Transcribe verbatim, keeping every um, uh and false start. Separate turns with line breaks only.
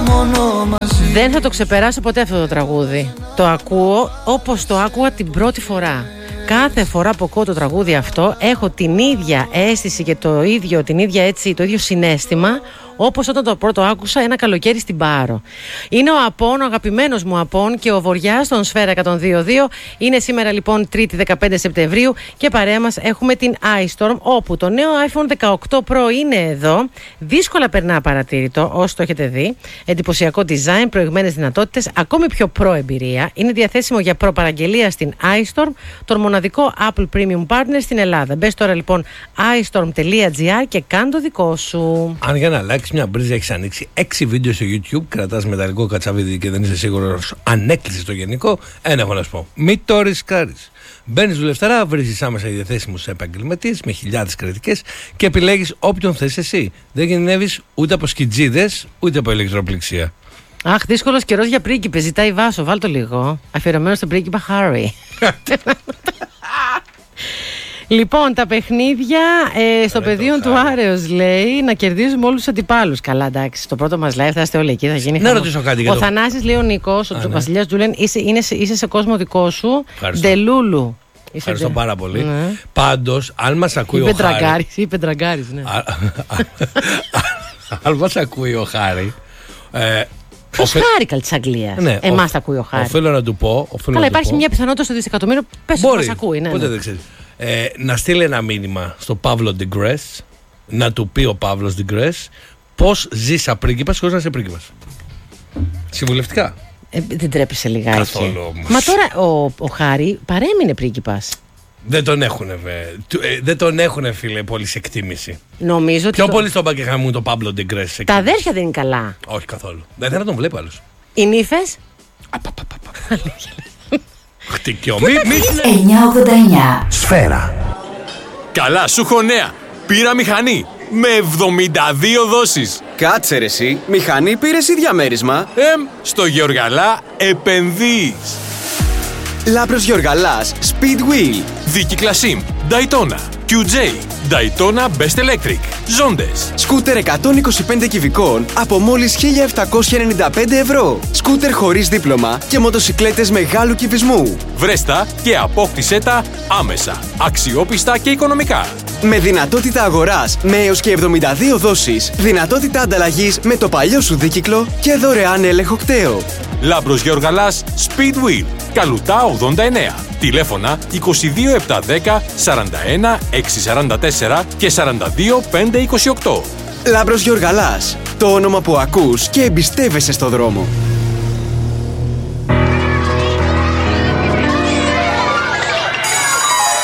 μόνο μαζί.
Δεν θα το ξεπεράσω ποτέ αυτό το τραγούδι. Το ακούω όπως το άκουγα την πρώτη φορά. Κάθε φορά που ακούω το τραγούδι αυτό έχω την ίδια αίσθηση και το ίδιο, την ίδια έτσι, το ίδιο συναίσθημα όπως όταν το πρώτο άκουσα ένα καλοκαίρι στην Πάρο. Είναι ο Απών, ο αγαπημένος μου Απών και ο Βοριάς στον Σφαίρα εκατόν δύο δύο. Είναι σήμερα λοιπόν Τρίτη δεκαπέντε Σεπτεμβρίου και παρέα μας έχουμε την iStorm, όπου το νέο iPhone δεκαοκτώ Pro είναι εδώ. Δύσκολα περνά παρατήρητο όσοι το έχετε δει. Εντυπωσιακό design, προηγμένες δυνατότητες, ακόμη πιο pro εμπειρία. Είναι διαθέσιμο για προ παραγγελία στην iStorm, τον μοναδικό Apple Premium Partner στην Ελλάδα. Μπες τώρα λοιπόν iStorm τελεία τζι άρ και κάν το δικό σου.
Αν για να αλλάξει μια μπρίζα έχεις ανοίξει έξι βίντεο στο YouTube, κρατάς μεταλλικό κατσαβίδι και δεν είσαι σίγουρος αν έκλεισες το γενικό, ένα έχω να σου πω. Μην το ρισκάρεις. Μπαίνεις δουλευταρά, βρίσκεις άμεσα διαθέσιμους επαγγελματίες με χιλιάδες κριτικές και επιλέγεις όποιον θες εσύ. Δεν κινδυνεύεις ούτε από σκιτζίδες ούτε από ηλεκτροπληξία.
Αχ, δύσκολος καιρός για πρίγκιπες. Ζητάει Βάσο, βάλ' το λίγο. Αφιερωμένο στον πρίγκιπα Χάρι. Λοιπόν, τα παιχνίδια ε, στο πεδίο του Άρεος λέει να κερδίζουμε όλους τους αντιπάλους. Καλά, εντάξει, στο πρώτο μας live θα είστε όλοι εκεί, θα γίνει.
Να ρωτήσω κάτι για
ο
το...
Θανάσης λέει ο Νικός, ο ναι. Βασιλιάς Τζούλεν, είσαι, είσαι σε κόσμο δικό σου. Ντελούλου.
Ευχαριστώ πάρα πολύ. Ναι. Πάντως, αν μας ακούει
είπε
ο Χάρη.
Είπε Τραγκάρης, ναι.
Αν μας ακούει ο Χάρη. Ε,
Ποιος Χάρη της Αγγλίας. Ναι, εμάς τα ακούει ο Χάρη.
Οφείλω να του πω.
Καλά, υπάρχει πω. Μια πιθανότητα στο δισεκατομμύριο. Πες ότι μας ακούει. Ναι,
ποτέ
ναι.
δεν ξέρει. Ε, να στείλει ένα μήνυμα στο Παύλο Ντεγκρές, να του πει ο Παύλος Ντεγκρές πώς ζει σαν πρίγκιπας χωρίς να είσαι πρίγκιπας. Συμβουλευτικά.
Ε, δεν τρέπεσαι λιγάκι.
Καθόλου όμως.
Μα τώρα ο, ο Χάρη παρέμεινε πρίγκιπας.
Δεν τον έχουνε, ε, δεν τον έχουνε, φίλε, πολύ σε εκτίμηση.
Νομίζω
πιο
ότι.
πολύ στον Μπακεχάμου το Παύλο Ντεγκρές.
Τα αδέρφια δεν είναι καλά.
Όχι καθόλου. Δεν θέλω να τον βλέπω άλλος.
Οι νύφες.
Χτυκιό.
εννιά ογδόντα εννιά
Σφαίρα.
Καλά, σου έχω νέα. Πήρα μηχανή με εβδομήντα δύο δόσεις.
Κάτσε ρε εσύ, μηχανή πήρες ή διαμέρισμα?
Εμ, στο Γεωργαλά επενδύεις.
Λάμπρος Γεωργαλάς, Speedwheel.
Δίκυκλα Sim, Daytona, κιου τζέι, Daytona Best Electric, Ζόντες.
Σκούτερ εκατόν είκοσι πέντε κυβικών από μόλις χίλια επτακόσια ενενήντα πέντε ευρώ. Σκούτερ χωρίς δίπλωμα και μοτοσικλέτες μεγάλου κυβισμού.
Βρέστα και απόκτησέ τα άμεσα, αξιόπιστα και οικονομικά.
Με δυνατότητα αγοράς με έως και εβδομήντα δύο δόσεις, δυνατότητα ανταλλαγής με το παλιό σου δίκυκλο και δωρεάν έλεγχο κταίο.
Λάμπρος Γεωργαλάς, Speedwheel, Καλουτά ογδόντα εννέα. Τηλέφωνα είκοσι δύο επτακόσια δέκα σαράντα ένα εξακόσια σαράντα τέσσερα και σαράντα δύο πεντακόσια είκοσι οκτώ.
Λάμπρος Γεωργαλάς, το όνομα που ακούς και εμπιστεύεσαι στο δρόμο.